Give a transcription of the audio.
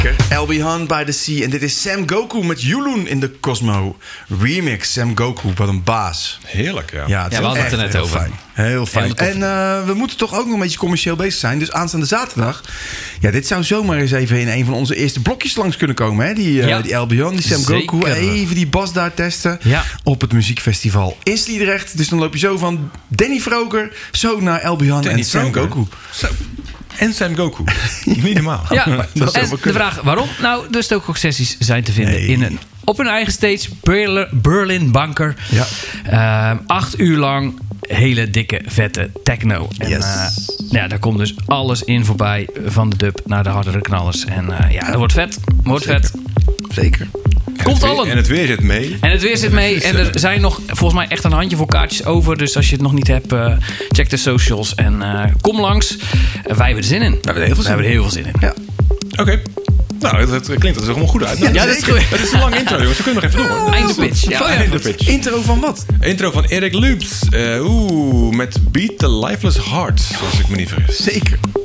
Albion by the Sea. En dit is Sam Goku met Yulun in de Cosmo remix. Sam Goku, wat een baas. Heerlijk, ja. Ja, we hadden het er net over. Fijn. Heel fijn. En we moeten toch ook nog een beetje commercieel bezig zijn. Dus aanstaande zaterdag. Ja, dit zou zomaar eens even in een van onze eerste blokjes langs kunnen komen. Hè? Die Albion, die Sam Goku. Even die bas daar testen. Ja. Op het muziekfestival in Sliedrecht. Dus dan loop je zo van Danny Vroger zo naar Albion en Sam Goku. En Sam Goku. Niet normaal. Ja, en de vraag waarom? Nou, de Stookhoek-sessies zijn te vinden op hun eigen stage. Berlin Bunker. Ja. 8 uur lang hele dikke, vette techno. En daar komt dus alles in voorbij. Van de dub naar de hardere knallers. En dat wordt vet. Zeker. Komt allen. En het weer zit mee. En er zijn nog volgens mij echt een handjevol kaartjes over. Dus als je het nog niet hebt, check de socials. En kom langs. Wij hebben er zin in. We hebben er heel veel zin in. Ja. Oké. Nou, dat klinkt er allemaal goed uit. Nou, ja, dat is goed. Het is een lang intro, jongens. We kunnen nog even door. Einde pitch. Einde pitch. Intro van wat? Intro van Eric Loops. Met Beat the Lifeless Heart, als ik me niet vergis. Zeker.